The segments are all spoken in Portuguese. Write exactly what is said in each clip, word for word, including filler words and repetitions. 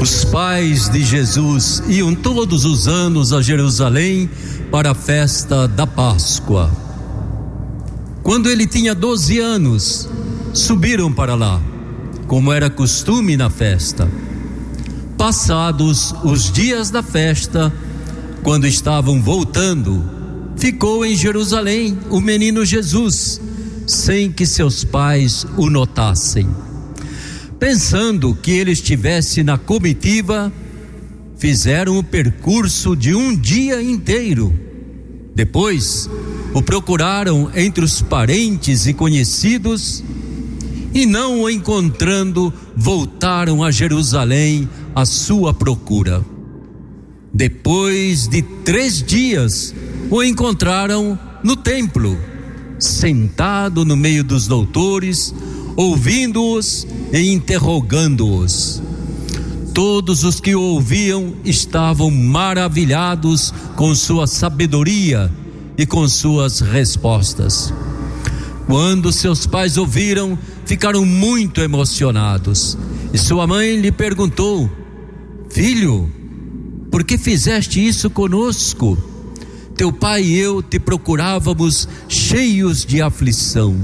Os pais de Jesus iam todos os anos a Jerusalém para a festa da Páscoa. Quando ele tinha doze anos, subiram para lá, como era costume na festa. Passados os dias da festa, quando estavam voltando, ficou em Jerusalém o menino Jesus, sem que seus pais o notassem. Pensando que ele estivesse na comitiva, fizeram o percurso de um dia inteiro. Depois, o procuraram entre os parentes e conhecidos, e não o encontrando, voltaram a Jerusalém à sua procura. Depois de três dias, o encontraram no templo, sentado no meio dos doutores, ouvindo-os e interrogando-os. Todos os que o ouviam estavam maravilhados com sua sabedoria e com suas respostas. Quando seus pais ouviram, ficaram muito emocionados. E sua mãe lhe perguntou: filho, por que fizeste isso conosco? Teu pai e eu te procurávamos cheios de aflição.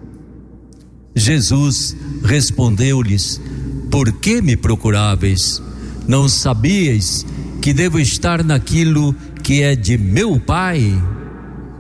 Jesus respondeu-lhes: por que me procuráveis? Não sabíeis que devo estar naquilo que é de meu Pai?